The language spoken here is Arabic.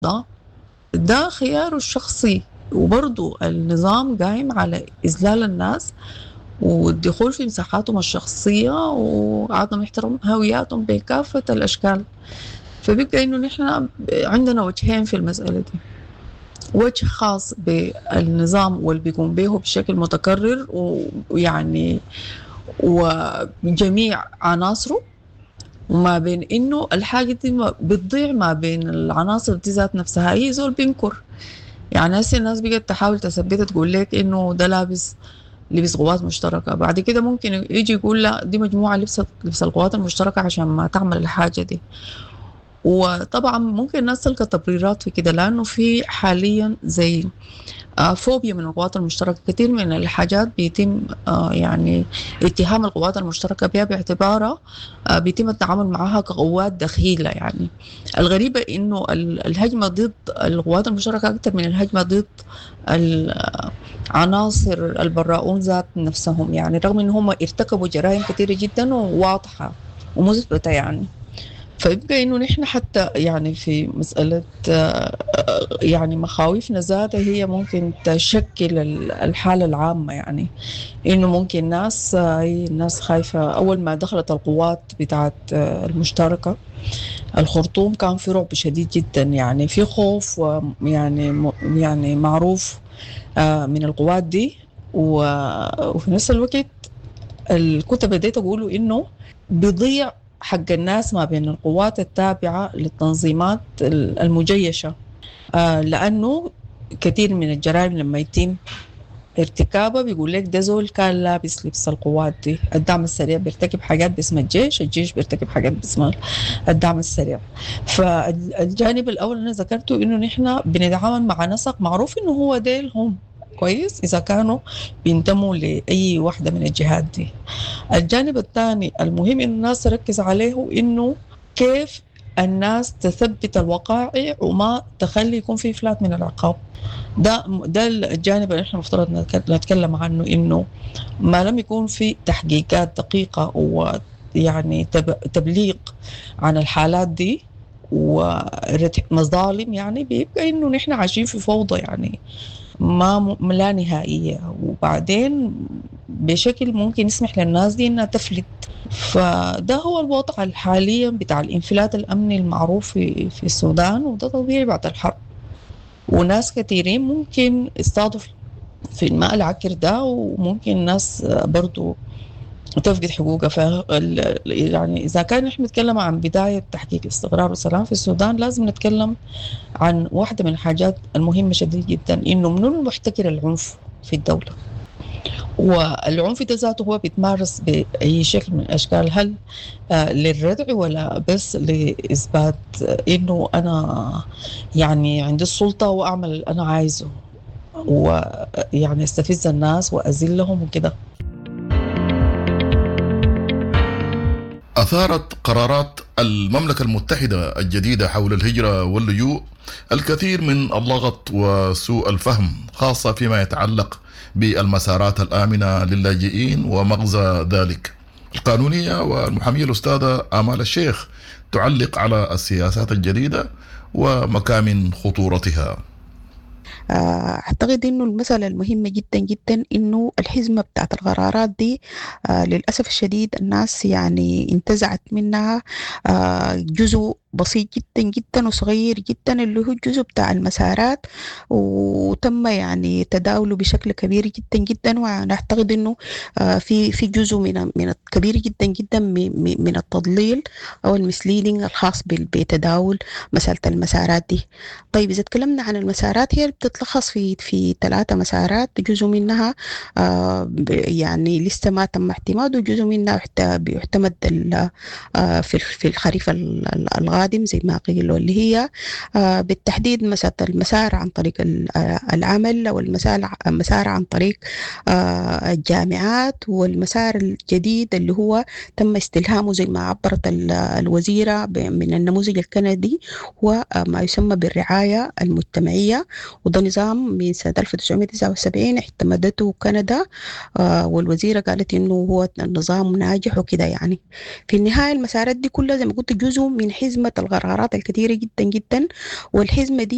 ده خياره الشخصي. وبرضو النظام قايم على إذلال الناس والدخول في مساحاتهم الشخصية وعدم احترام هوياتهم بكافة الأشكال. فبيبقى إنه نحن عندنا وجهين في المسألة دي: وجه خاص بالنظام واللي بيقوم به بشكل متكرر ويعني وجميع عناصره، وما بين إنه الحاجة دي بتضيع ما بين العناصر دي ذات نفسها. هي زول بينكر، يعني هسه الناس بقت تحاول تثبت تقول لك إنه ده لبس قوات مشتركة، بعد كده ممكن يجي يقول لا دي مجموعة لبس القوات المشتركة عشان ما تعمل الحاجة دي. وطبعا ممكن الناس تلقى تبريرات في كده، لأنه في حاليا زي فوبيا من القوات المشتركة. كثير من الحاجات بيتم يعني اتهام القوات المشتركة بها باعتبارها بيتم التعامل معها كقوات دخيلة. يعني الغريبة إنه الهجمة ضد القوات المشتركة أكثر من الهجمة ضد عناصر البراؤون ذات نفسهم، يعني رغم إن هم ارتكبوا جرائم كثيرة جدا وواضحة ومثبتة. يعني فيبقى إنه نحن حتى يعني في مسألة يعني مخاوفنا ذاتها هي ممكن تشكل الحالة العامة. يعني إنه ممكن الناس خايفة. أول ما دخلت القوات بتاعت المشتركة الخرطوم كان في رعب شديد جدا، يعني في خوف يعني معروف من القوات دي. وفي نفس الوقت كنت بديت أقوله إنه بيضيع حق الناس ما بين القوات التابعة للتنظيمات المجيشة، لأنه كثير من الجرائم لما يتم ارتكابها بيقول لك ده زول كان لابس لبس القوات دي. الدعم السريع بيرتكب حاجات باسم الجيش بيرتكب حاجات باسم الدعم السريع. فالجانب الأول أنا ذكرته إنه نحن بنتعامل مع نسق معروف إنه هو ديل هم كويس إذا كانوا بينتموا لأي واحدة من الجهات دي. الجانب الثاني المهم إنه الناس تركز عليه إنه كيف الناس تثبت الوقائع وما تخلي يكون في إفلات من العقاب. ده الجانب اللي احنا مفترض نتكلم عنه، إنه ما لم يكون في تحقيقات دقيقة ويعني تبليغ عن الحالات دي ومظالم، يعني بيبقى إنه نحن عايشين في فوضى يعني ما لا نهائية، وبعدين بشكل ممكن يسمح للناس دي إنها تفلت. فده هو الوضع الحاليا بتاع الانفلات الأمني المعروف في السودان، وده طبيعي بعد الحرب. وناس كثيرين ممكن يصطادوا في الماء العكر ده، وممكن ناس برضو تفقد حقوقها. يعني إذا كان نحن نتكلم عن بداية تحقيق الاستقرار والسلام في السودان، لازم نتكلم عن واحدة من الحاجات المهمة شديد جدا، إنه من المحتكر العنف في الدولة. والعنف ده ذاته هو بيتمارس بأي شكل من الأشكال، هل للردع ولا بس لإثبات إنه أنا يعني عندي السلطة وأعمل اللي أنا عايزه ويعني استفز الناس وأذلهم وكده. أثارت قرارات المملكة المتحدة الجديدة حول الهجرة واللجوء الكثير من اللغط وسوء الفهم، خاصة فيما يتعلق بالمسارات الآمنة للاجئين ومغزى ذلك. القانونية والمحامية الأستاذة آمال الشيخ تعلق على السياسات الجديدة ومكامن خطورتها. أعتقد إنه المسألة المهمة جدا جدا إنه الحزمة بتاعت القرارات دي للأسف الشديد الناس يعني انتزعت منها جزء بسيط جدا جدا وصغير جدا اللي هو الجزء بتاع المسارات، وتم يعني تداوله بشكل كبير جدا جدا. وأنا أعتقد إنه في جزء من كبير جدا جدا من التضليل أو المسليدنج الخاص بتداول مسألة المسارات دي. طيب إذا تكلمنا عن المسارات، هي بتتلخص في 3 مسارات. جزء منها يعني لسه ما تم اعتماده، وجزء منها بيعتمد في الخريف القادم زي ما قيل، واللي هي بالتحديد مسألة المسار عن طريق العمل، أو المسار عن طريق الجامعات، والمسار الجديد اللي هو تم استلهامه زي ما عبرت الوزيرة من النموذج الكندي، هو ما يسمى بالرعاية المجتمعية. وده نظام من سنة 1979 اعتمدته كندا، والوزيرة قالت إنه هو نظام ناجح وكده. يعني في النهاية المسارات دي كلها زي ما قلت جزء من حزمة القرارات الكثيرة جدا جدا، والحزمة دي